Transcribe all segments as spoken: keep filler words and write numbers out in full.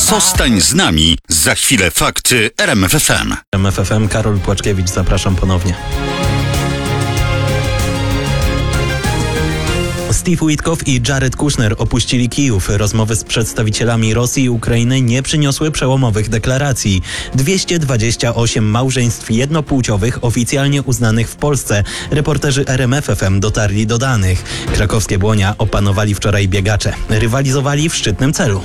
Zostań z nami. Za chwilę fakty R M F F M. R M F F M, Karol Płaczkiewicz, zapraszam ponownie. Steve Witkow i Jared Kushner opuścili Kijów. Rozmowy z przedstawicielami Rosji i Ukrainy nie przyniosły przełomowych deklaracji. dwieście dwadzieścia osiem małżeństw jednopłciowych oficjalnie uznanych w Polsce. Reporterzy R M F F M dotarli do danych. Krakowskie Błonia opanowali wczoraj biegacze. Rywalizowali w szczytnym celu.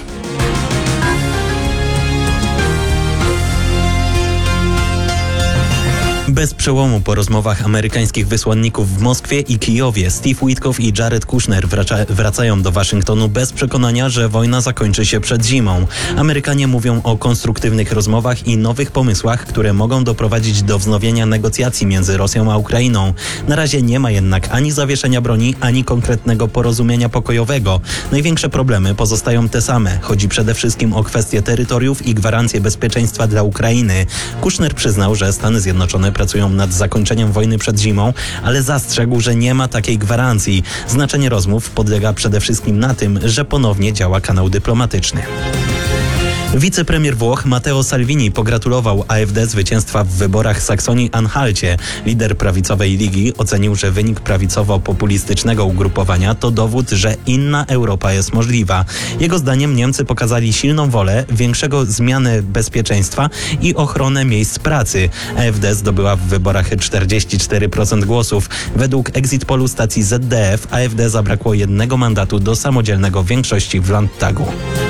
Bez przełomu po rozmowach amerykańskich wysłanników w Moskwie i Kijowie Steve Witkow i Jared Kushner wraca- wracają do Waszyngtonu bez przekonania, że wojna zakończy się przed zimą. Amerykanie mówią o konstruktywnych rozmowach i nowych pomysłach, które mogą doprowadzić do wznowienia negocjacji między Rosją a Ukrainą. Na razie nie ma jednak ani zawieszenia broni, ani konkretnego porozumienia pokojowego. Największe problemy pozostają te same. Chodzi przede wszystkim o kwestie terytoriów i gwarancje bezpieczeństwa dla Ukrainy. Kushner przyznał, że Stany Zjednoczone pracują nad zakończeniem wojny przed zimą, ale zastrzegł, że nie ma takiej gwarancji. Znaczenie rozmów podlega przede wszystkim na tym, że ponownie działa kanał dyplomatyczny. Wicepremier Włoch Matteo Salvini pogratulował A F D zwycięstwa w wyborach Saksonii-Anhalcie. Lider prawicowej ligi ocenił, że wynik prawicowo-populistycznego ugrupowania to dowód, że inna Europa jest możliwa. Jego zdaniem Niemcy pokazali silną wolę, większego zmiany bezpieczeństwa i ochronę miejsc pracy. A F D zdobyła w wyborach czterdzieści cztery procent głosów. Według exit polu stacji Z D F A F D zabrakło jednego mandatu do samodzielnego większości w Landtagu.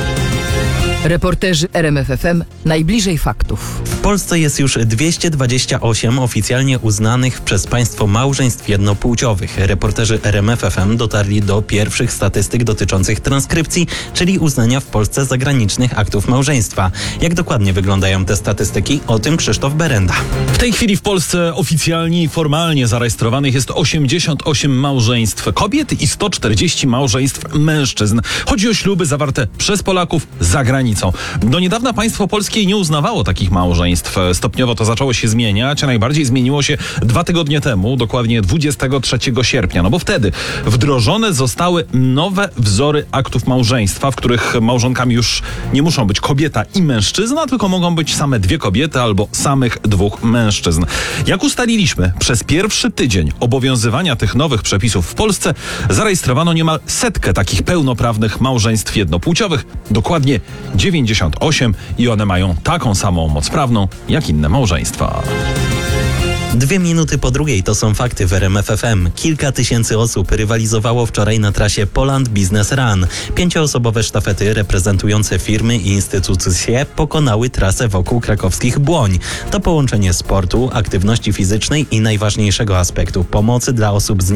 Reporterzy R M F F M najbliżej faktów. W Polsce jest już dwieście dwadzieścia osiem oficjalnie uznanych przez państwo małżeństw jednopłciowych. Reporterzy R M F F M dotarli do pierwszych statystyk dotyczących transkrypcji, czyli uznania w Polsce zagranicznych aktów małżeństwa. Jak dokładnie wyglądają te statystyki? O tym Krzysztof Berenda. W tej chwili w Polsce oficjalnie i formalnie zarejestrowanych jest osiemdziesiąt osiem małżeństw kobiet i sto czterdzieści małżeństw mężczyzn. Chodzi o śluby zawarte przez Polaków za granicą. Do niedawna państwo polskie nie uznawało takich małżeństw. Stopniowo to zaczęło się zmieniać, a najbardziej zmieniło się dwa tygodnie temu, dokładnie dwudziestego trzeciego sierpnia. No bo wtedy wdrożone zostały nowe wzory aktów małżeństwa, w których małżonkami już nie muszą być kobieta i mężczyzna, tylko mogą być same dwie kobiety albo samych dwóch mężczyzn. Jak ustaliliśmy, przez pierwszy tydzień obowiązywania tych nowych przepisów w Polsce zarejestrowano niemal setkę takich pełnoprawnych małżeństw jednopłciowych, dokładnie dziewięćdziesiąt osiem i one mają taką samą moc prawną jak inne małżeństwa. Dwie minuty po drugiej to są fakty w R M F F M. Kilka tysięcy osób rywalizowało wczoraj na trasie Poland Business Run. Pięcioosobowe sztafety reprezentujące firmy i instytucje pokonały trasę wokół krakowskich Błoń. To połączenie sportu, aktywności fizycznej i najważniejszego aspektu pomocy dla osób z